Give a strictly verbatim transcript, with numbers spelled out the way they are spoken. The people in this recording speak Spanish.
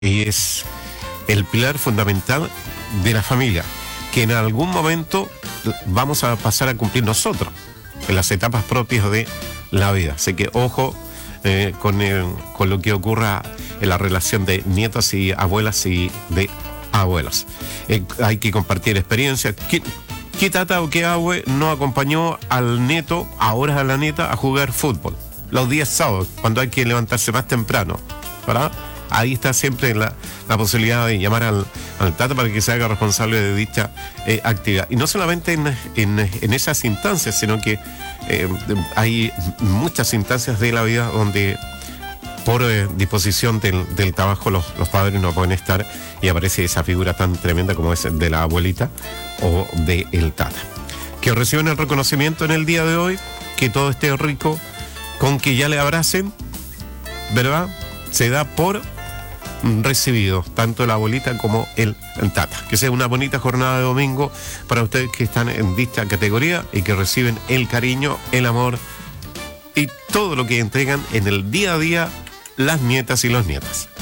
y es el pilar fundamental de la familia, que en algún momento vamos a pasar a cumplir nosotros, en las etapas propias de la vida. Así que ojo eh, con, el, con lo que ocurra en la relación de nietos y abuelas y de abuelos. Eh, hay que compartir experiencias. ¿Qué, qué tata o qué abue no acompañó al nieto, ahora a la nieta, a jugar fútbol? Los días sábados, cuando hay que levantarse más temprano, ¿verdad? Ahí está siempre la, la posibilidad de llamar al, al tata para que se haga responsable de dicha eh, actividad. Y no solamente en, en, en esas instancias, sino que eh, hay muchas instancias de la vida donde por eh, disposición del, del trabajo los, los padres no pueden estar y aparece esa figura tan tremenda como es de la abuelita o de el tata. Que reciben el reconocimiento en el día de hoy, que todo esté rico, con que ya le abracen, ¿verdad? Se da por recibido tanto la abuelita como el, el tata. Que sea una bonita jornada de domingo para ustedes que están en dicha categoría y que reciben el cariño, el amor y todo lo que entregan en el día a día las nietas y los nietas.